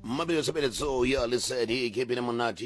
Mabilo Sabezo, yeah, listen, he keeping him on that.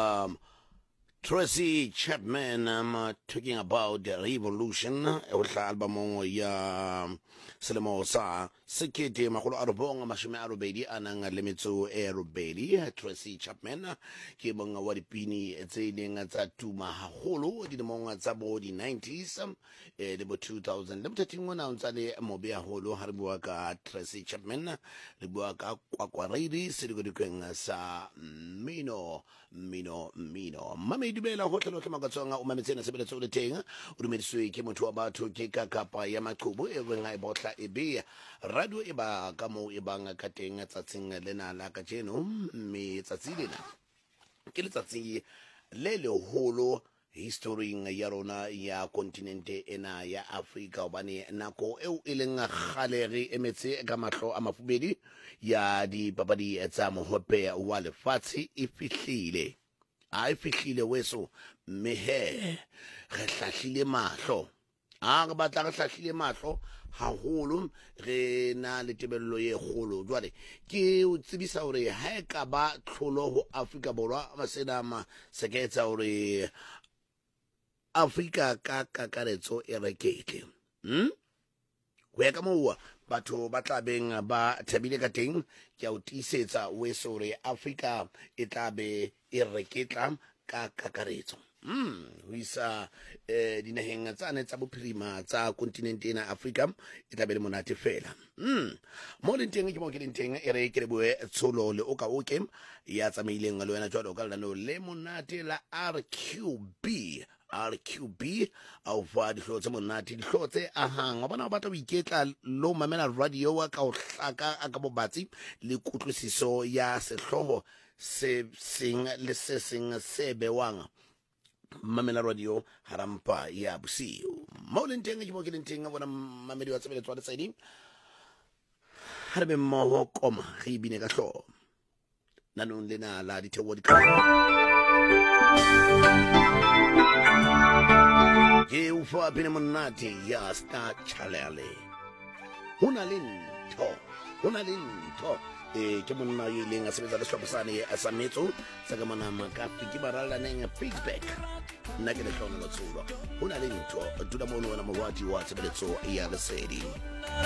Tracy Chapman, I'm talking about the revolution. With album, yeah, Selemo Sa, Sekete, Makolo Arubong, Mashime Arubedi, Anang Lemitsu Arubedi, Tracy Chapman, Kibong Wadipini, Zeding at Zatuma Holo, did among Zabo the 90s, the 2000, the 31 ounce at the Mobia Holo, Harbuaka, Tracy Chapman, the Buaka Quaquaridi, Sidigo Sa Mino, Mami Dubela Hotel Magatonga, Umamitena Sabina Sodating, Urumitsu came to about to Kika Kappa Yamakubu, even I bought a beer. Radu Iba, Kamo Ibanga cutting at Satsing Lena Lacacheno, me Satsilina. Kilitati Lelo Holo. History yarona ya kontinente ena ya Afrika bani nako ilenga khaleri emetse kamatlo amafubedi ya di babadi etsa mohope wa lefatshe ifihlile a ifihlile weso mehe re hlahlile mahlo a re batla re hlahlile mahlo haholo re na le tebello ye kgolo jwale ke o tsebisa hore ha e ka ba tlholo ho Afrika borwa ba sedama seketsa hore Afrika ka kakaretso e rekete go ya ka mowa batho ba tla beng ba thabile ka teng ke a o tisetsa we sore Afrika e tla be e reketla ka kakaretso ho isa dinaheng tsane tsa bophirima tsa kontinente ena Afrika e tla be le monate fela mo le teng ke mo ke le teng e re ke le boe tsholo le o ka oke ya tsamaileng le wena jwalo ka lano le monate la RQB au fa dihlo tse monate dihlo tse ahang wa bona ba batla ho iketla lo mamela radio wa ka o hlaka ka bobatsi le kutlwisiso ya sehloho se sing le se sing se bewang mamela radio harampa ya bosiu mo le teng ke mo ke le teng bona mamedi wa tsebele tswa tsaidi harbe mo koma re bine ka hlo nanong lena la dithewo di ke ufa pina monate ya Star Chalele hona lento ke monna yo ileng a sebetsa le hlophisane a sametso sa ka mona makapi ke barala neng feedback nna ke le hlona lo tsulo hona lento dula mo wena morwadi wa tsebeletso ya lesedi